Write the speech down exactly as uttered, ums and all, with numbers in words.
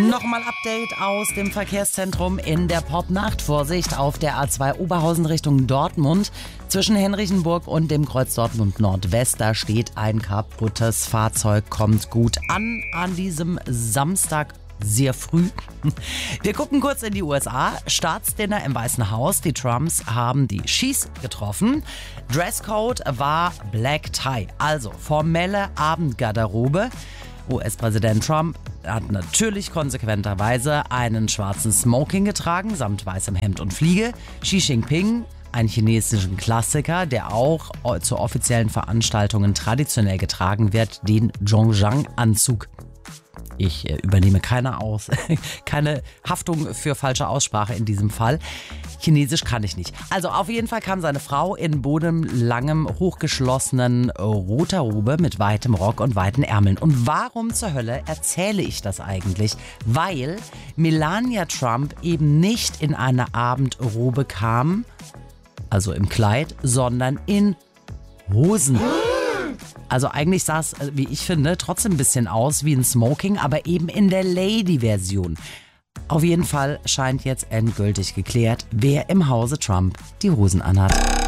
Nochmal Update aus dem Verkehrszentrum in der Popnacht. Vorsicht auf der A zwei Oberhausen Richtung Dortmund. Zwischen Henrichenburg und dem Kreuz Dortmund Nordwest, da steht ein kaputtes Fahrzeug. Kommt gut an an diesem Samstag. Sehr früh. Wir gucken kurz in die U S A. Staatsdinner im Weißen Haus. Die Trumps haben die Chiefs getroffen. Dresscode war Black Tie, also formelle Abendgarderobe. U S-Präsident Trump hat natürlich konsequenterweise einen schwarzen Smoking getragen, samt weißem Hemd und Fliege. Xi Jinping, einen chinesischen Klassiker, der auch zu offiziellen Veranstaltungen traditionell getragen wird, den Zhongzhang-Anzug. Ich äh, übernehme keine, Aus keine Haftung für falsche Aussprache in diesem Fall. Chinesisch kann ich nicht. Also auf jeden Fall kam seine Frau in bodenlangem, hochgeschlossenen roter Robe mit weitem Rock und weiten Ärmeln. Und warum zur Hölle erzähle ich das eigentlich? Weil Melania Trump eben nicht in eine Abendrobe kam, also im Kleid, sondern in Hosen. Also eigentlich sah es, wie ich finde, trotzdem ein bisschen aus wie ein Smoking, aber eben in der Lady-Version. Auf jeden Fall scheint jetzt endgültig geklärt, wer im Hause Trump die Hosen anhat.